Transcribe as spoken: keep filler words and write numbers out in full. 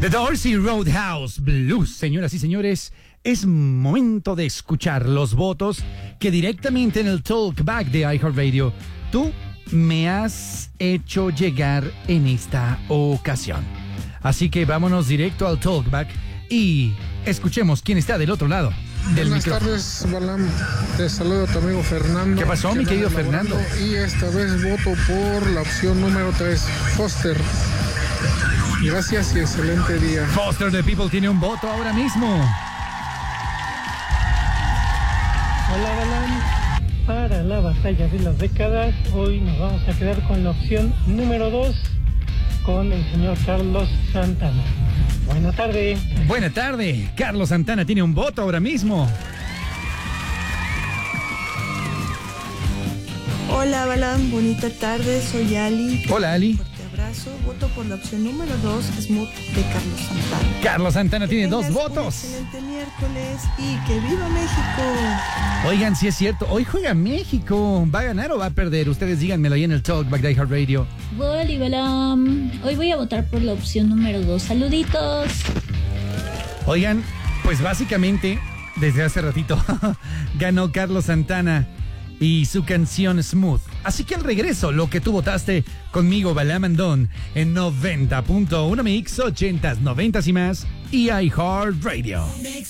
The Dorsey Roadhouse Blues. Señoras y señores, es momento de escuchar los votos que directamente en el Talkback de iHeartRadio tú me has hecho llegar en esta ocasión. Así que vámonos directo al Talkback y escuchemos quién está del otro lado del Buenas micrófono. tardes, Balam. Te saludo a tu amigo Fernando. ¿Qué pasó, mi querido Fernando? Y esta vez voto por la opción número tres, Foster. Gracias y excelente día. Foster the People tiene un voto ahora mismo. Hola, Balam. Para la batalla de las décadas, hoy nos vamos a quedar con la opción número dos, con el señor Carlos Santana. Buena tarde. Buena tarde. Carlos Santana tiene un voto ahora mismo. Hola, Balam. Bonita tarde. Soy Ali. Hola, Ali. Fuerte abrazo. Voto por la opción número dos, Smooth de Carlos Santana. Carlos Santana Que tiene tengas dos un votos. excelente miércoles y que viva México. Oigan, si es cierto, hoy juega México. ¿Va a ganar o va a perder? Ustedes díganmelo ahí en el Talkback de iHeartRadio. Hola, Balam. Hoy voy a votar por la opción número dos. Saluditos. Oigan, pues básicamente, desde hace ratito, ganó Carlos Santana y su canción Smooth. Así que al regreso, lo que tú votaste conmigo, Balam Andón, en noventa punto uno Mix, ochentas, noventas y más, y iHeartRadio.